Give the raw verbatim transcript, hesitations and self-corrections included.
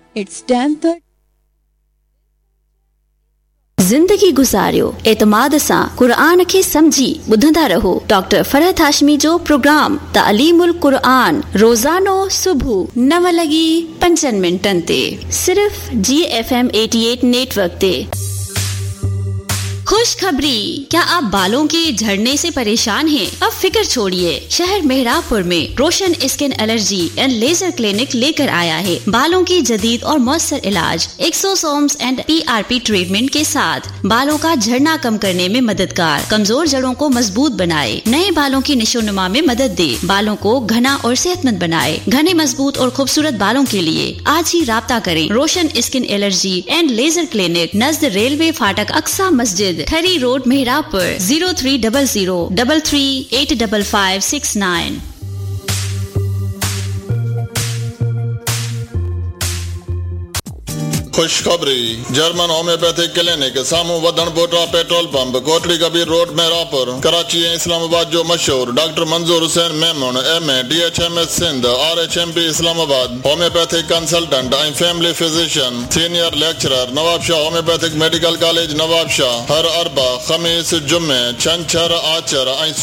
It's ten thirty. ज़िंदगी गुज़ारियो एतमाद सां क़ुरान खे समझी ॿुधंदा रहो डॉक्टर फरहत हाशमी जो प्रोग्राम तालीमुल क़ुरान रोज़ानो सुबुह नव लॻी पंजनि मिंटनि ते सिर्फ़ जी एफ एम अठासी नेटवर्क ते। खुशखबरी, क्या आप बालों के झड़ने से परेशान हैं? अब फिक्र छोड़िए, शहर मेहराबपुर में रोशन skin allergy and laser clinic लेकर आया है बालों की जदीद और मौसर इलाज exosomes and P R P treatment के साथ बालों का झड़ना कम करने में मददगार, कमजोर जड़ों को मजबूत बनाए, नए बालों की निशोनुमा में मदद दे, बालों को घना और सेहतमंद बनाए। घने मजबूत और खूबसूरत बालों के लिए आज ही राब्ता करें रोशन skin allergy and laser clinic, Najd railway फाटक, अक्सा मस्जिद, ठरी road, मेहराबपुर। Zero three double zero double three eight double five six nine. खुशखबरी, जर्मन होम्योपैथिक क्लिनिक सामू वधण बोटा petrol pump, Kotri Kabir road, Mehrabpur, Karachi ऐं इस्लामाबाद जो मशहूर डॉक्टर मंजूर Hussain Memon M A D H M S Sindh R H M P Islamabad, homeopathic consultant ऐं family physician, senior lecturer, Nawab Shah homeopathic medical college Nawab Shah, हर अरबा, खमीस, जुम्मे, छंछर, आचर ऐं